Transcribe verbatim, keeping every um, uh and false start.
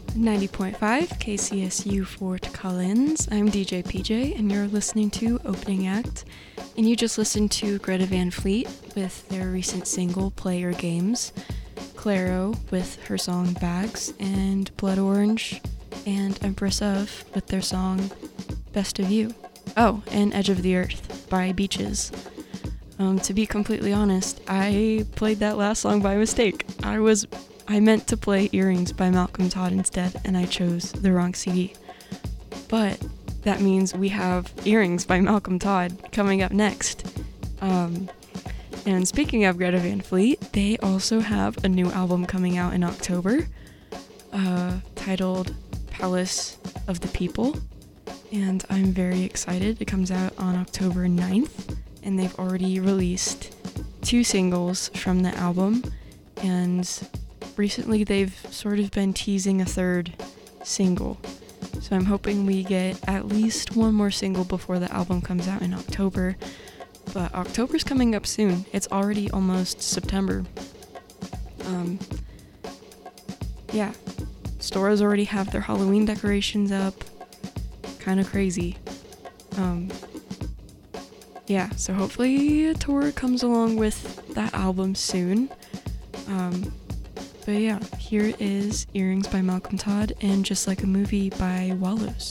ninety point five K C S U Fort Collins. I'm D J P J, and you're listening to Opening Act. And you just listened to Greta Van Fleet with their recent single, Play Your Games, Clairo with her song Bags, and Blood Orange and Empress of with their song Best of You. Oh, and Edge of the Earth by Beaches. Um, to be completely honest, I played that last song by mistake. I was I meant to play Earrings by Malcolm Todd instead, and I chose the wrong C D. But that means we have Earrings by Malcolm Todd coming up next. Um, and speaking of Greta Van Fleet, they also have a new album coming out in October, uh, titled Palace of the People, and I'm very excited. It comes out on October ninth, and they've already released two singles from the album, and recently they've sort of been teasing a third single. So I'm hoping we get at least one more single before the album comes out in October. But October's coming up soon. It's already almost September. Um, yeah, stores already have their Halloween decorations up. Kind of crazy. Um, yeah, so hopefully a tour comes along with that album soon. Um, but yeah, here is Earrings by Malcolm Todd and Just Like a Movie by Wallows.